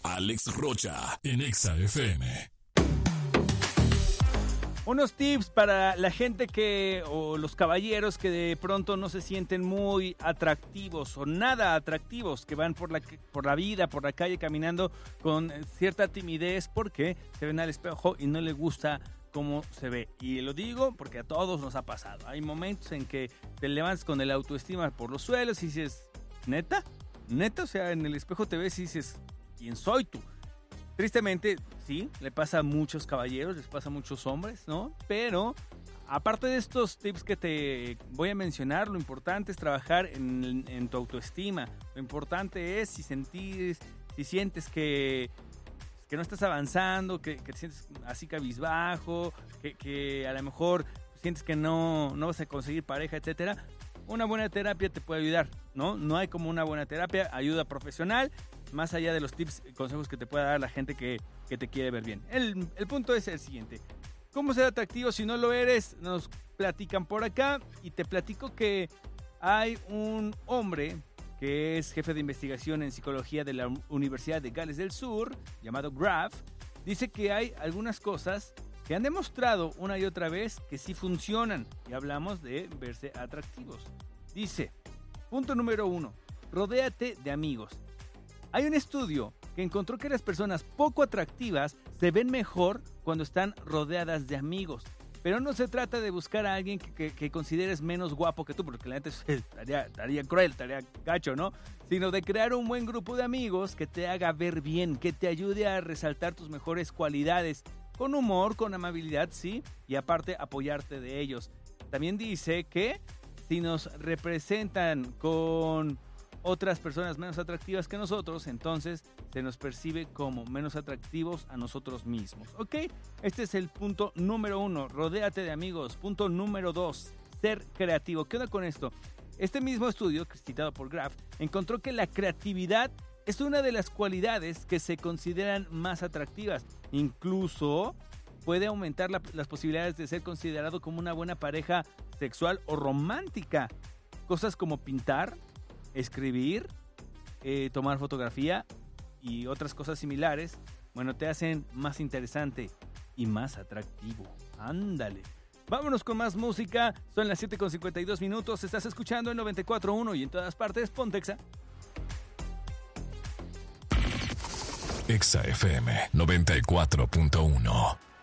Alex Rocha en Exa FM. Unos tips para la gente o los caballeros que de pronto no se sienten muy atractivos o nada atractivos, que van por la vida, por la calle caminando con cierta timidez porque se ven al espejo y no les gusta cómo se ve. Y lo digo porque a todos nos ha pasado. Hay momentos en que te levantas con el autoestima por los suelos y dices, ¿neta? O sea, en el espejo te ves y dices, ¿quién soy tú? Tristemente, sí, le pasa a muchos caballeros, les pasa a muchos hombres, ¿no? Pero, aparte de estos tips que te voy a mencionar, lo importante es trabajar en tu autoestima. Lo importante es si sientes que no estás avanzando, que te sientes así cabizbajo, que a lo mejor sientes que no vas a conseguir pareja, etcétera. Una buena terapia te puede ayudar, ¿no? No hay como una buena terapia, ayuda profesional, más allá de los tips y consejos que te pueda dar la gente que te quiere ver bien. El punto es el siguiente. ¿Cómo ser atractivo si no lo eres? Nos platican por acá y te platico que hay un hombre que es jefe de investigación en psicología de la Universidad de Gales del Sur, llamado Graf. Dice que hay algunas cosas que han demostrado una y otra vez que sí funcionan. Y hablamos de verse atractivos. Dice, punto número 1, rodéate de amigos. Hay un estudio que encontró que las personas poco atractivas se ven mejor cuando están rodeadas de amigos. Pero no se trata de buscar a alguien que consideres menos guapo que tú, porque la neta estaría cruel, estaría gacho, ¿no? Sino de crear un buen grupo de amigos que te haga ver bien, que te ayude a resaltar tus mejores cualidades. Con humor, con amabilidad, sí, y aparte apoyarte de ellos. También dice que si nos representan con otras personas menos atractivas que nosotros, entonces se nos percibe como menos atractivos a nosotros mismos, ¿ok? Este es el punto número 1, rodéate de amigos. Punto número 2, ser creativo. ¿Qué onda con esto? Este mismo estudio, citado por Graf, encontró que la creatividad es una de las cualidades que se consideran más atractivas. Incluso puede aumentar las posibilidades de ser considerado como una buena pareja sexual o romántica. Cosas como pintar, escribir, tomar fotografía y otras cosas similares, bueno, te hacen más interesante y más atractivo. Ándale. Vámonos con más música. Son las 7:52. Estás escuchando en 94.1 y en todas partes, ponte Exa. Exa FM 94.1.